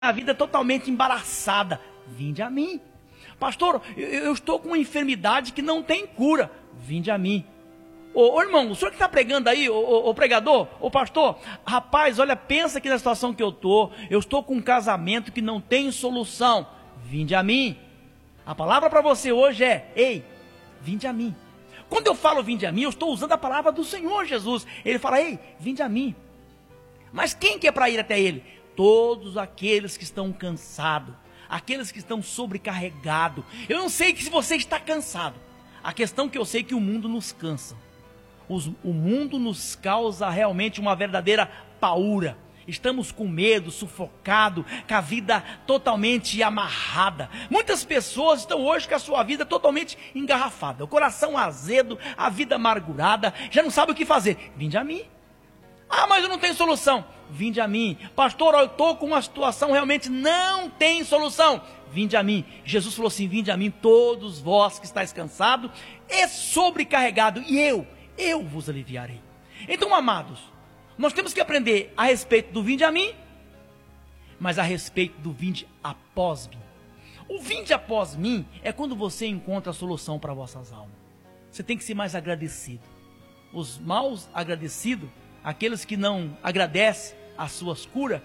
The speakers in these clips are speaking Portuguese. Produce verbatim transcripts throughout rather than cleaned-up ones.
a vida totalmente embaraçada, vinde a mim. Pastor, eu, eu estou com uma enfermidade que não tem cura, vinde a mim. Ô, ô irmão, o senhor que está pregando aí, ô, ô, ô pregador, ô pastor, rapaz, olha, pensa aqui na situação que eu estou, eu estou com um casamento que não tem solução, vinde a mim. A palavra para você hoje é, ei, vinde a mim. Quando eu falo vinde a mim, eu estou usando a palavra do Senhor Jesus. Ele fala, ei, vinde a mim. Mas quem que é para ir até Ele? Todos aqueles que estão cansados, aqueles que estão sobrecarregados. Eu não sei que se você está cansado. A questão que eu sei é que o mundo nos cansa. Os, o mundo nos causa realmente uma verdadeira paura. Estamos com medo, sufocado, com a vida totalmente amarrada. Muitas pessoas estão hoje com a sua vida totalmente engarrafada. O coração azedo, a vida amargurada, já não sabe o que fazer. Vinde a mim. Ah, mas eu não tenho solução. Vinde a mim. Pastor, eu estou com uma situação realmente não tem solução. Vinde a mim. Jesus falou assim, vinde a mim todos vós que estáis cansados e sobrecarregados, e eu, eu vos aliviarei. Então, amados, nós temos que aprender a respeito do vinde a mim, mas a respeito do vinde após mim. O vinde após mim é quando você encontra a solução para vossas almas. Você tem que ser mais agradecido. Os maus agradecidos, aqueles que não agradecem as suas curas,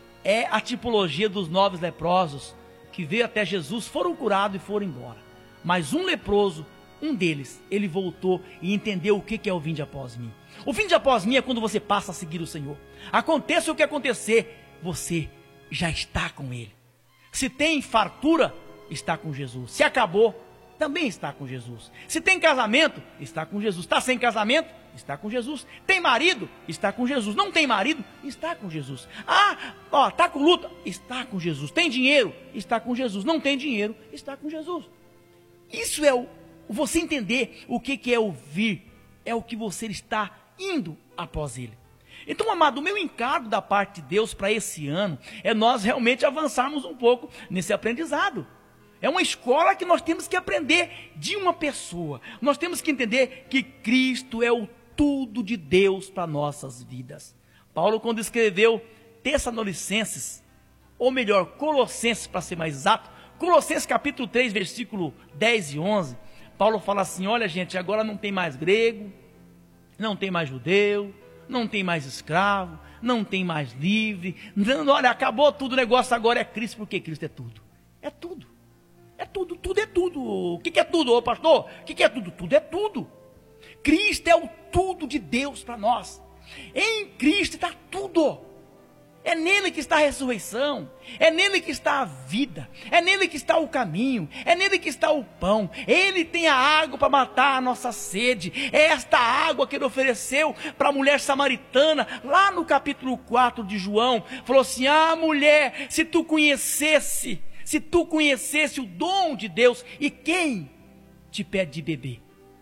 é a tipologia dos nove leprosos que veio até Jesus, foram curados e foram embora. Mas um leproso, um deles, ele voltou e entendeu o que é o vinde após mim. O vinde após mim é quando você passa a seguir o Senhor. Aconteça o que acontecer, você já está com Ele. Se tem fartura, está com Jesus. Se acabou, também está com Jesus. Se tem casamento, está com Jesus. Está sem casamento, está com Jesus. Tem marido, está com Jesus. Não tem marido, está com Jesus. Ah, ó, está com luta, está com Jesus. Tem dinheiro, está com Jesus. Não tem dinheiro, está com Jesus. Isso é o, você entender o que, que é ouvir, é o que você está indo após Ele. Então, amado, o meu encargo da parte de Deus para esse ano é nós realmente avançarmos um pouco nesse aprendizado. É uma escola que nós temos que aprender de uma pessoa. Nós temos que entender que Cristo é o tudo de Deus para nossas vidas. Paulo, quando escreveu Tessalonicenses, ou melhor, Colossenses para ser mais exato, Colossenses capítulo três, versículo dez e onze, Paulo fala assim, olha gente, agora não tem mais grego, não tem mais judeu, não tem mais escravo, não tem mais livre, não, olha, acabou tudo, o negócio agora é Cristo, porque Cristo é tudo. É tudo. É tudo, tudo é tudo. O que, que é tudo, ô pastor? O que, que é tudo? Tudo é tudo. Cristo é o tudo de Deus para nós. Em Cristo está tudo. É nele que está a ressurreição. É nele que está a vida. É nele que está o caminho. É nele que está o pão. Ele tem a água para matar a nossa sede. É esta água que ele ofereceu para a mulher samaritana. Lá no capítulo quatro de João. Falou assim, ah mulher, se tu conhecesse... Se tu conhecesse o dom de Deus, e quem te pede de beber?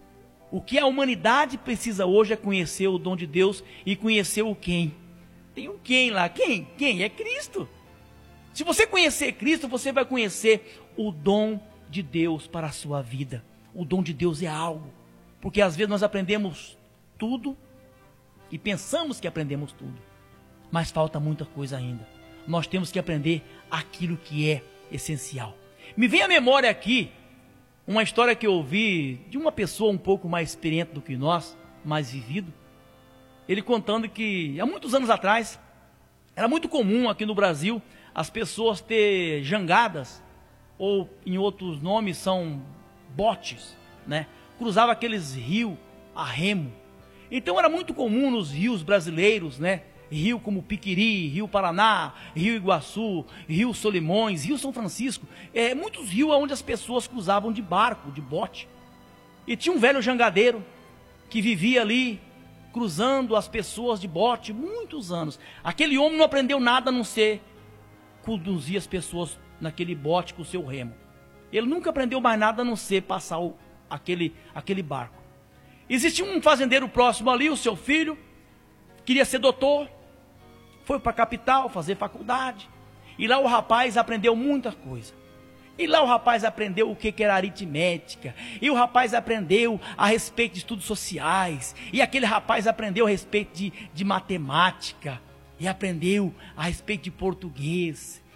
O que a humanidade precisa hoje é conhecer o dom de Deus e conhecer o quem. Tem um quem lá, quem? Quem? É Cristo. Se você conhecer Cristo, você vai conhecer o dom de Deus para a sua vida. O dom de Deus é algo, porque às vezes nós aprendemos tudo e pensamos que aprendemos tudo, mas falta muita coisa ainda. Nós temos que aprender aquilo que é essencial. Me vem à memória aqui uma história que eu ouvi de uma pessoa um pouco mais experiente do que nós, mais vivido. Ele contando que há muitos anos atrás era muito comum aqui no Brasil as pessoas ter jangadas, ou em outros nomes são botes, né? Cruzava aqueles rios a remo. Então era muito comum nos rios brasileiros, né? Rio como Piquiri, Rio Paraná, Rio Iguaçu, Rio Solimões, Rio São Francisco, é, muitos rios onde as pessoas cruzavam de barco, de bote. E tinha um velho jangadeiro que vivia ali, cruzando as pessoas de bote, muitos anos. Aquele homem não aprendeu nada a não ser conduzir as pessoas naquele bote com o seu remo. Ele nunca aprendeu mais nada a não ser passar o, aquele, aquele barco. Existia um fazendeiro próximo ali, o seu filho, queria ser doutor, foi para a capital fazer faculdade, e lá o rapaz aprendeu muita coisa. E lá o rapaz aprendeu o que era aritmética, e o rapaz aprendeu a respeito de estudos sociais, e aquele rapaz aprendeu a respeito de, de matemática, e aprendeu a respeito de português,